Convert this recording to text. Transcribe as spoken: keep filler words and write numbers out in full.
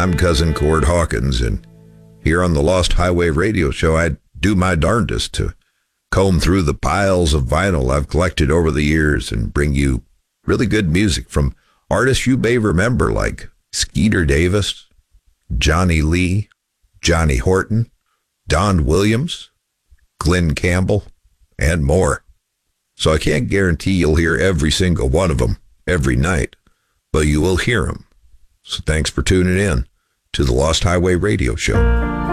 I'm Cousin Cord Hawkins, and here on the Lost Highway Radio Show, I do my darndest to comb through the piles of vinyl I've collected over the years and bring you really good music from artists you may remember like Skeeter Davis, Johnny Lee, Johnny Horton, Don Williams, Glenn Campbell, and more. So I can't guarantee you'll hear every single one of them every night, but you will hear them. So thanks for tuning in to the Lost Highway Radio Show.